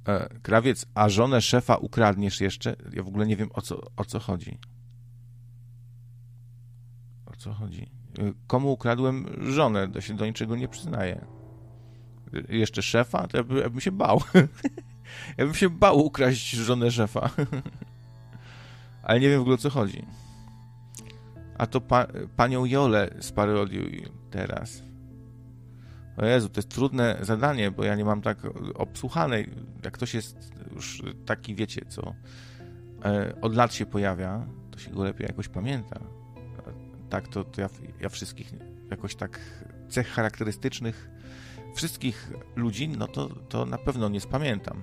Krawiec, a żonę szefa ukradniesz jeszcze? Ja w ogóle nie wiem, o co chodzi. O co chodzi? Komu ukradłem żonę? To się do niczego nie przyznaję. Jeszcze szefa? To ja bym się bał. Ja bym się bał ukraść żonę szefa. Ale nie wiem w ogóle, o co chodzi. A to panią Jolę sparodiuj teraz. O Jezu, to jest trudne zadanie, bo ja nie mam tak obsłuchanej. Jak ktoś jest już taki, wiecie co, od lat się pojawia, to się go lepiej jakoś pamięta. Tak, to ja wszystkich jakoś tak cech charakterystycznych wszystkich ludzi, no to na pewno nie spamiętam.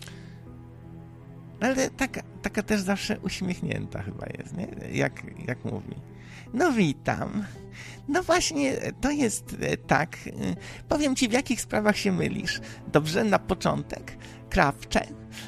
Ale taka też zawsze uśmiechnięta chyba jest, nie? Jak mówi. No witam. No właśnie, to jest tak. Powiem ci, w jakich sprawach się mylisz. Dobrze, na początek. Krawcze.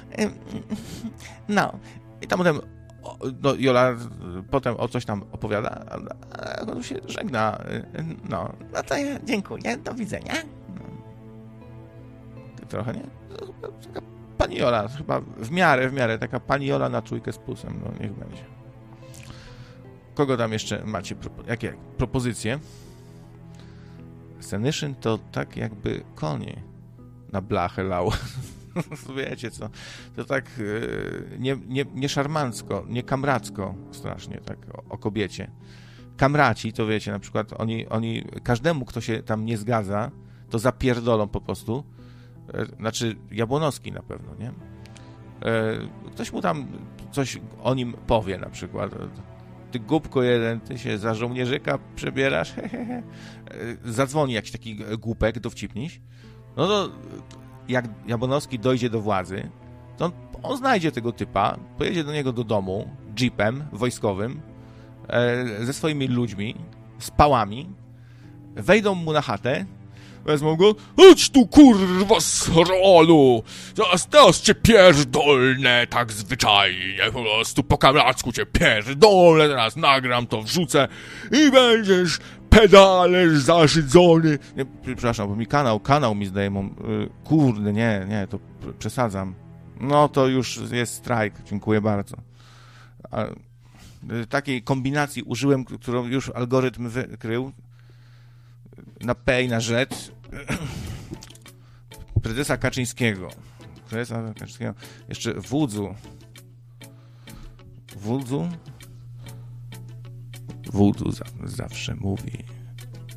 No. I tam potem Jola potem o coś tam opowiada, a on się żegna. No to ja dziękuję, do widzenia. No. Trochę, nie? Taka pani Jola, chyba w miarę, taka pani Jola na trójkę z plusem, no niech będzie. Kogo tam jeszcze macie? Jakie propozycje? Senyszyn to tak jakby konie na blachę lał. Wiecie co? To tak nie szarmancko, nie kamracko strasznie, tak o kobiecie. Kamraci, to wiecie, na przykład oni każdemu, kto się tam nie zgadza, to zapierdolą po prostu. Znaczy Jabłonowski na pewno, nie? Ktoś mu tam coś o nim powie na przykład. Ty głupko jeden, ty się za żołnierzyka przebierasz, hehehe. Zadzwoni jakiś taki głupek, dowcipniś. No to jak Jabłonowski dojdzie do władzy, to on znajdzie tego typa, pojedzie do niego do domu jeepem wojskowym ze swoimi ludźmi, z pałami, wejdą mu na chatę, wezmą go, chodź tu kurwa srolu, teraz cię pierdolnę tak zwyczajnie, po prostu po kamracku cię pierdolę, teraz nagram to, wrzucę i będziesz pedalerz zaszydzony. Nie, przepraszam, bo mi kanał mi zdejmą, kurde, nie, to przesadzam. No to już jest strajk, dziękuję bardzo. Takiej kombinacji użyłem, którą już algorytm wykrył, na P i na Z prezesa Kaczyńskiego. Jeszcze Wódzu zawsze mówi.